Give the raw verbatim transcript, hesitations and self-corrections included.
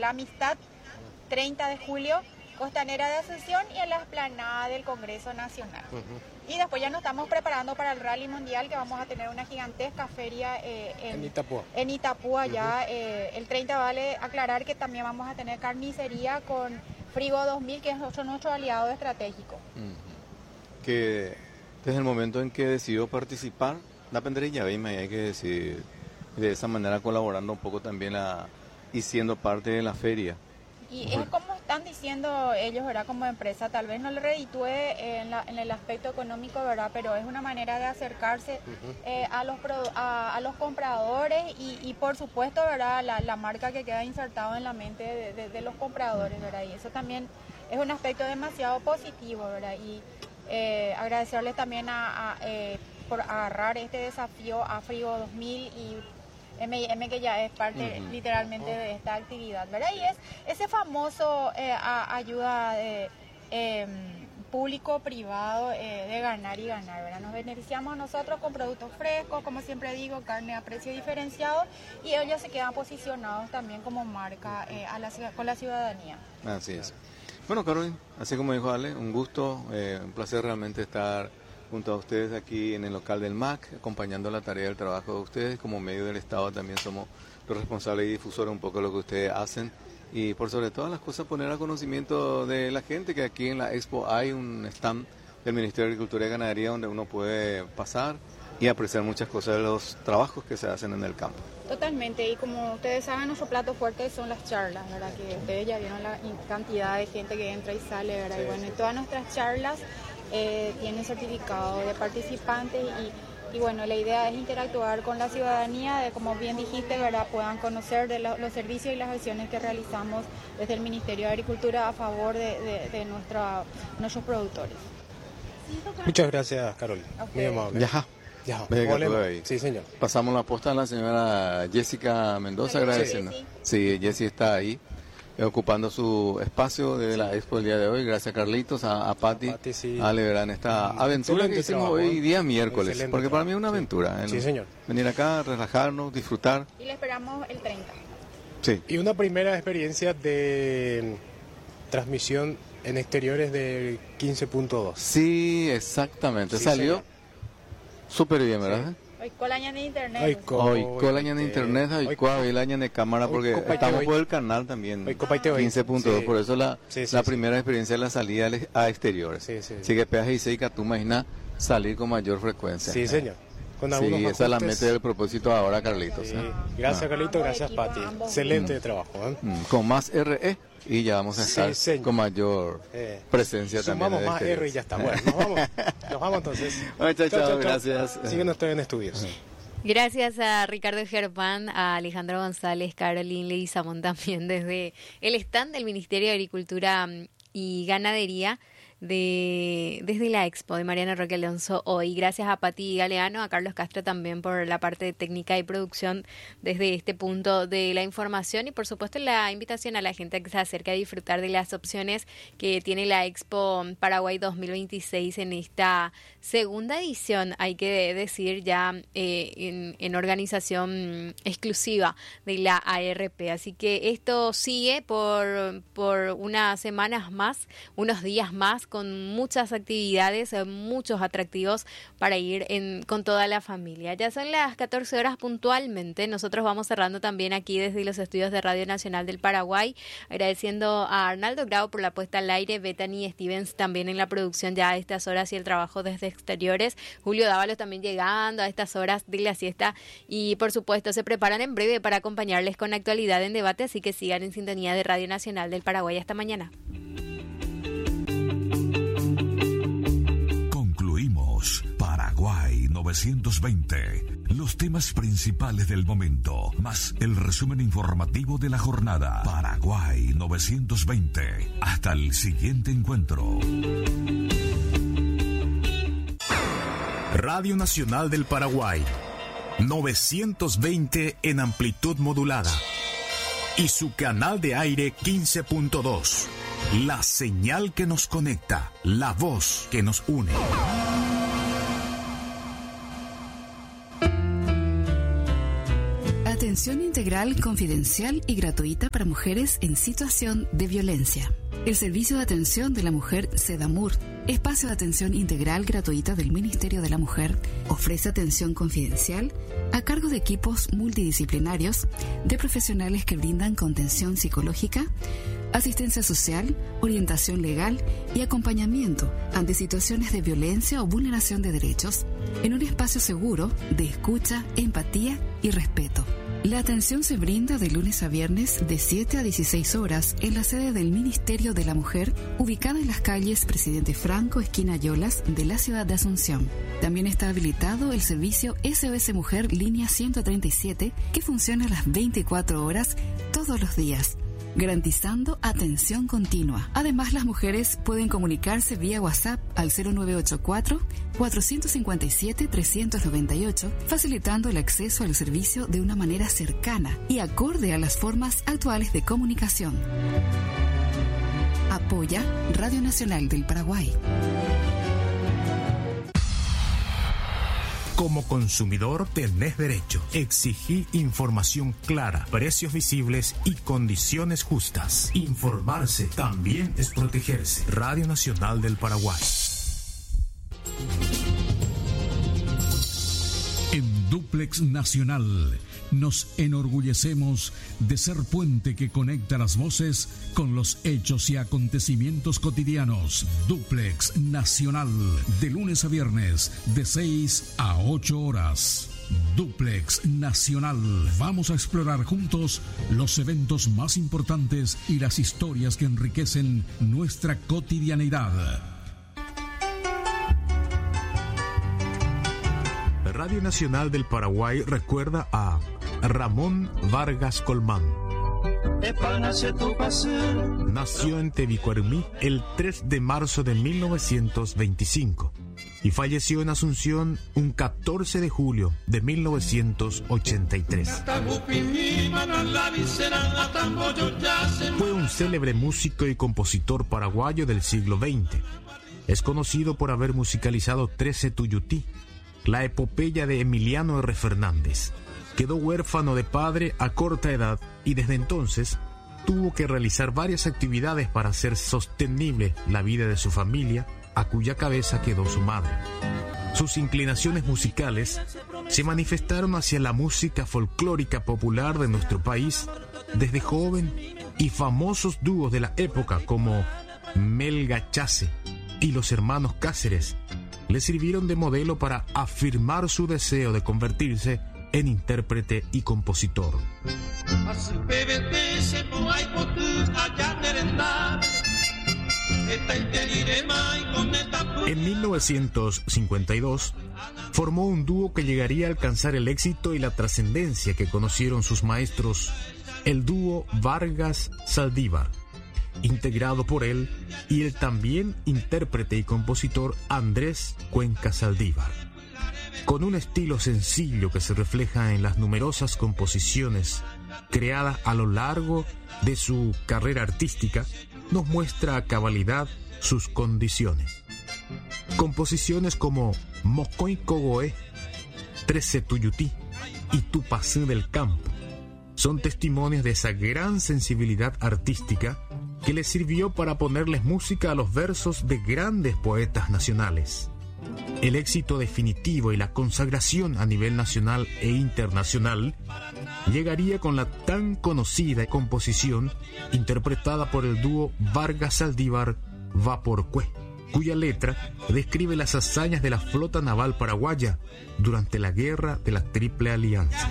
La Amistad, treinta de julio, Costanera de Asunción y en la explanada del Congreso Nacional. Uh-huh. Y después ya nos estamos preparando para el Rally Mundial, que vamos a tener una gigantesca feria eh, en, en Itapúa. En Itapúa uh-huh. ya eh, el treinta. Vale aclarar que también vamos a tener carnicería con Frigo dos mil, que es nuestro, nuestro aliado estratégico. Uh-huh. Que desde el momento en que decidió participar, la penderilla veima, hay que decir, de esa manera colaborando un poco también a, y siendo parte de la feria. Y es como están diciendo ellos, ¿verdad? Como empresa, tal vez no le reditúe en, la, en el aspecto económico, ¿verdad? Pero es una manera de acercarse uh-huh. eh, a, los pro, a, a los compradores y, y por supuesto, ¿verdad? La, la marca que queda insertado en la mente de, de, de los compradores, ¿verdad? Y eso también es un aspecto demasiado positivo, ¿verdad? Y eh, agradecerles también a, a, eh, por agarrar este desafío a Frigo dos mil y M I M, que ya es parte uh-huh. literalmente de esta actividad, ¿verdad? Y es ese famoso eh, a, ayuda de eh, público-privado eh, de ganar y ganar, ¿verdad? Nos beneficiamos nosotros con productos frescos, como siempre digo, carne a precio diferenciado, y ellos se quedan posicionados también como marca eh, a la, con la ciudadanía. Así es. Bueno, Carolina, así como dijo Ale, un gusto, eh, un placer realmente estar junto a ustedes aquí en el local del M A C, acompañando la tarea del trabajo de ustedes. Como medio del Estado también somos los responsables y difusores un poco de lo que ustedes hacen. Y por sobre todas las cosas poner a conocimiento de la gente que aquí en la Expo hay un stand del Ministerio de Agricultura y Ganadería donde uno puede pasar y apreciar muchas cosas de los trabajos que se hacen en el campo. Totalmente, y como ustedes saben, nuestro plato fuerte son las charlas, ¿verdad? Que ustedes ya vieron la cantidad de gente que entra y sale, ¿verdad? Sí, y bueno, en todas nuestras charlas Eh, tiene certificado de participantes y, y bueno, la idea es interactuar con la ciudadanía, de como bien dijiste, ¿verdad? Puedan conocer de lo, los servicios y las acciones que realizamos desde el Ministerio de Agricultura a favor de, de, de nuestra, nuestros productores. Muchas gracias, Carolina. Muy amable. Ya. Ya. Ahí. Sí, señor. Pasamos la posta a la señora Jessica Mendoza, sí, agradeciendo. Sí, sí, Jessie está ahí, ocupando su espacio de la Expo el día de hoy. Gracias, Carlitos, a, a Pati, a, Pati sí. a Aleverán, esta aventura que hicimos trabajo, hoy día miércoles, excelente porque trabajo. Para mí es una aventura. Sí, sí, señor. Venir acá, relajarnos, disfrutar. Y le esperamos el treinta. Sí. Y una primera experiencia de transmisión en exteriores del quince punto dos. Sí, exactamente. Sí, salió súper bien, ¿verdad? Sí. Hoy colaña en internet. Hoy colaña en internet, hoy colaña en cámara, porque estamos por el canal también. quince punto dos, por eso la, sí, sí, la sí. primera experiencia es la salida a exteriores. Sí, sí, Así que peaje y seca, tú imaginas salir con mayor frecuencia. Sí, señor. Con sí, ajustes. Esa es la meta del propósito ahora, Carlitos. Sí. ¿eh? Gracias, Carlitos, gracias, Pati. Excelente mm. trabajo. ¿eh? Mm. Con más R E y ya vamos a estar sí, con mayor eh, presencia sumamos también. Sumamos más R y ya está. Bueno, nos vamos, nos vamos entonces. Bueno, chao, chao, chao, chao, gracias. Síguenos ustedes en estudios. Gracias a Ricardo Gerpán, a Alejandro González, Caroline Leguizamón también desde el stand del Ministerio de Agricultura y Ganadería de desde la Expo de Mariano Roque Alonso hoy. Gracias a Pati Galeano, a Carlos Castro también por la parte técnica y producción desde este punto de la información y por supuesto la invitación a la gente a que se acerque a disfrutar de las opciones que tiene la Expo Paraguay dos mil veintiséis en esta segunda edición, hay que decir ya eh, en, en organización exclusiva de la A R P. Así que esto sigue por, por unas semanas más, unos días más, con muchas actividades, muchos atractivos para ir en, con toda la familia. Ya son las catorce horas puntualmente. Nosotros vamos cerrando también aquí desde los estudios de Radio Nacional del Paraguay, agradeciendo a Arnaldo Grau por la puesta al aire, Bethany Stevens también en la producción ya a estas horas y el trabajo desde exteriores, Julio Dávalos también llegando a estas horas de la siesta y por supuesto se preparan en breve para acompañarles con actualidad en debate, así que sigan en sintonía de Radio Nacional del Paraguay. Hasta mañana. Paraguay novecientos veinte. Los temas principales del momento, más el resumen informativo de la jornada. Paraguay novecientos veinte. Hasta el siguiente encuentro. Radio Nacional del Paraguay, novecientos veinte en amplitud modulada. Y su canal de aire quince punto dos. La señal que nos conecta, la voz que nos une. Atención integral, confidencial y gratuita para mujeres en situación de violencia. El Servicio de Atención de la Mujer SEDAMUR, espacio de atención integral gratuita del Ministerio de la Mujer, ofrece atención confidencial a cargo de equipos multidisciplinarios de profesionales que brindan contención psicológica, asistencia social, orientación legal y acompañamiento ante situaciones de violencia o vulneración de derechos en un espacio seguro de escucha, empatía y respeto. La atención se brinda de lunes a viernes de siete a dieciséis horas en la sede del Ministerio de la Mujer, ubicada en las calles Presidente Franco, esquina Yolas, de la ciudad de Asunción. También está habilitado el servicio S O S Mujer Línea ciento treinta y siete, que funciona a las veinticuatro horas todos los días, garantizando atención continua. Además, las mujeres pueden comunicarse vía WhatsApp al cero nueve ocho cuatro, cuatro cinco siete, tres nueve ocho, facilitando el acceso al servicio de una manera cercana y acorde a las formas actuales de comunicación. Apoya Radio Nacional del Paraguay. Como consumidor tenés derecho. Exigí información clara, precios visibles y condiciones justas. Informarse también es protegerse. Radio Nacional del Paraguay. En Duplex Nacional nos enorgullecemos de ser puente que conecta las voces con los hechos y acontecimientos cotidianos. Duplex Nacional, de lunes a viernes, de seis a ocho horas. Duplex Nacional. Vamos a explorar juntos los eventos más importantes y las historias que enriquecen nuestra cotidianidad. Radio Nacional del Paraguay recuerda a Ramón Vargas Colmán. Nació en Tebicuarmí el tres de marzo de mil novecientos veinticinco y falleció en Asunción un catorce de julio de mil novecientos ochenta y tres. Fue un célebre músico y compositor paraguayo del siglo veinte. Es conocido por haber musicalizado trece Tuyutí, la epopeya de Emiliano R. Fernández. Quedó huérfano de padre a corta edad y desde entonces tuvo que realizar varias actividades para hacer sostenible la vida de su familia, a cuya cabeza quedó su madre. Sus inclinaciones musicales se manifestaron hacia la música folclórica popular de nuestro país desde joven, y famosos dúos de la época como Melga Chase y los hermanos Cáceres le sirvieron de modelo para afirmar su deseo de convertirse en intérprete y compositor. En mil novecientos cincuenta y dos formó un dúo que llegaría a alcanzar el éxito y la trascendencia que conocieron sus maestros, el dúo Vargas-Saldívar, integrado por él y el también intérprete y compositor Andrés Cuenca Saldívar. Con un estilo sencillo que se refleja en las numerosas composiciones creadas a lo largo de su carrera artística, nos muestra a cabalidad sus condiciones. Composiciones como Mocoy Cogoé, Trece Tuyutí y Tupacé del Campo son testimonios de esa gran sensibilidad artística que le sirvió para ponerles música a los versos de grandes poetas nacionales. El éxito definitivo y la consagración a nivel nacional e internacional llegaría con la tan conocida composición interpretada por el dúo Vargas-Saldívar, Vaporcué, cuya letra describe las hazañas de la flota naval paraguaya durante la Guerra de la Triple Alianza.